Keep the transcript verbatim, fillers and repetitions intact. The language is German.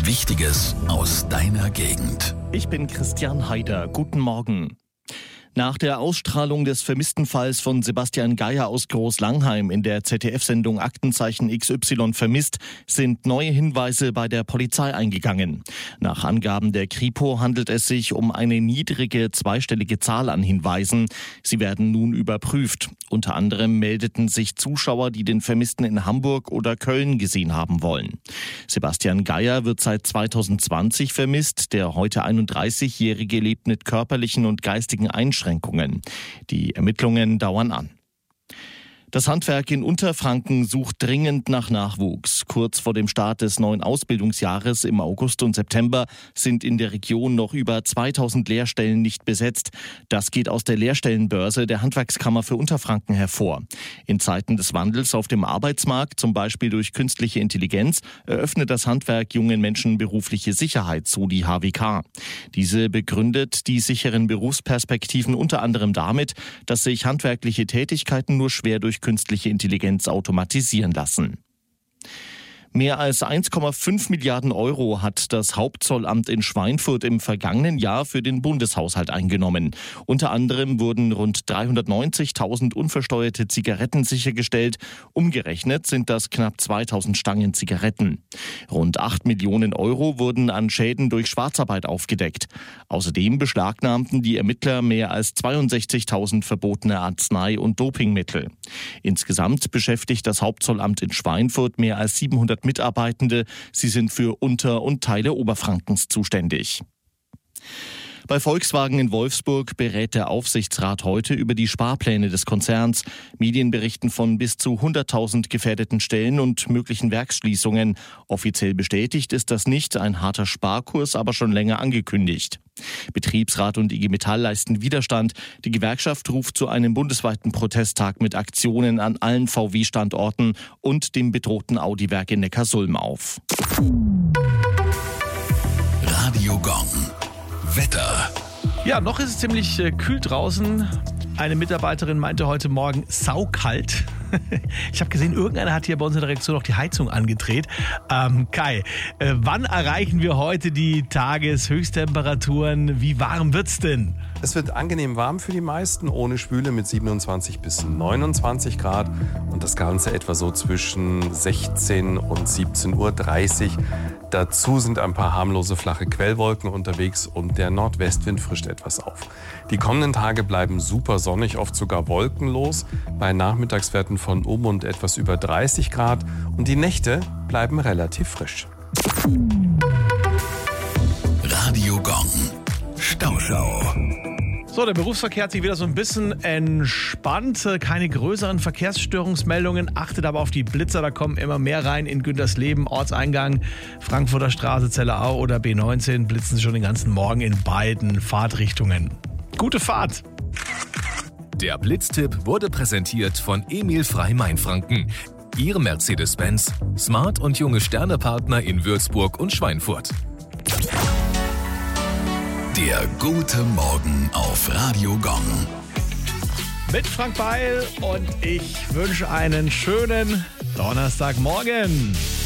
Wichtiges aus deiner Gegend. Ich bin Christian Haider. Guten Morgen. Nach der Ausstrahlung des vermissten Falls von Sebastian Geier aus Großlangheim in der Z D F-Sendung Aktenzeichen X Y vermisst, sind neue Hinweise bei der Polizei eingegangen. Nach Angaben der Kripo handelt es sich um eine niedrige zweistellige Zahl an Hinweisen. Sie werden nun überprüft. Unter anderem meldeten sich Zuschauer, die den Vermissten in Hamburg oder Köln gesehen haben wollen. Sebastian Geier wird seit zweitausendzwanzig vermisst. Der heute einunddreißigjährige lebt mit körperlichen und geistigen Einschränkungen. Die Ermittlungen dauern an. Das Handwerk in Unterfranken sucht dringend nach Nachwuchs. Kurz vor dem Start des neuen Ausbildungsjahres im August und September sind in der Region noch über zweitausend Lehrstellen nicht besetzt. Das geht aus der Lehrstellenbörse der Handwerkskammer für Unterfranken hervor. In Zeiten des Wandels auf dem Arbeitsmarkt, zum Beispiel durch künstliche Intelligenz, eröffnet das Handwerk jungen Menschen berufliche Sicherheit, so die H W K. Diese begründet die sicheren Berufsperspektiven unter anderem damit, dass sich handwerkliche Tätigkeiten nur schwer durch künstliche Intelligenz automatisieren lassen. Mehr als eins Komma fünf Milliarden Euro hat das Hauptzollamt in Schweinfurt im vergangenen Jahr für den Bundeshaushalt eingenommen. Unter anderem wurden rund dreihundertneunzigtausend unversteuerte Zigaretten sichergestellt. Umgerechnet sind das knapp zweitausend Stangen Zigaretten. Rund acht Millionen Euro wurden an Schäden durch Schwarzarbeit aufgedeckt. Außerdem beschlagnahmten die Ermittler mehr als zweiundsechzigtausend verbotene Arznei- und Dopingmittel. Insgesamt beschäftigt das Hauptzollamt in Schweinfurt mehr als siebenhundert Mitarbeitende. Sie sind für Unter- und Teile Oberfrankens zuständig. Bei Volkswagen in Wolfsburg berät der Aufsichtsrat heute über die Sparpläne des Konzerns. Medien berichten von bis zu hunderttausend gefährdeten Stellen und möglichen Werksschließungen. Offiziell bestätigt ist das nicht, ein harter Sparkurs aber schon länger angekündigt. Betriebsrat und I G Metall leisten Widerstand. Die Gewerkschaft ruft zu einem bundesweiten Protesttag mit Aktionen an allen V W-Standorten und dem bedrohten Audi-Werk in Neckarsulm auf. Radio Gong. Wetter. Ja, noch ist es ziemlich äh, kühl draußen. Eine Mitarbeiterin meinte heute Morgen saukalt. Ich habe gesehen, irgendeiner hat hier bei uns in der Redaktion noch die Heizung angedreht. Ähm, Kai, äh, wann erreichen wir heute die Tageshöchsttemperaturen? Wie warm wird's denn? Es wird angenehm warm für die meisten, ohne Schwüle mit siebenundzwanzig bis neunundzwanzig Grad. Und das Ganze etwa so zwischen sechzehn und siebzehn Uhr dreißig. Dazu sind ein paar harmlose flache Quellwolken unterwegs und der Nordwestwind frischt etwas auf. Die kommenden Tage bleiben super sonnig, oft sogar wolkenlos, bei Nachmittagswerten von um und etwas über dreißig Grad. Und die Nächte bleiben relativ frisch. Radio Gong. Stauschau. So, der Berufsverkehr hat sich wieder so ein bisschen entspannt. Keine größeren Verkehrsstörungsmeldungen. Achtet aber auf die Blitzer, da kommen immer mehr rein in Güntersleben, Ortseingang, Frankfurter Straße, Zellerau oder B neunzehn. Blitzen sie schon den ganzen Morgen in beiden Fahrtrichtungen. Gute Fahrt! Der Blitztipp wurde präsentiert von Emil Frei Mainfranken. Ihr Mercedes-Benz, Smart und junge Sternepartner in Würzburg und Schweinfurt. Der gute Morgen auf Radio Gong. Mit Frank Beil und ich wünsche einen schönen Donnerstagmorgen.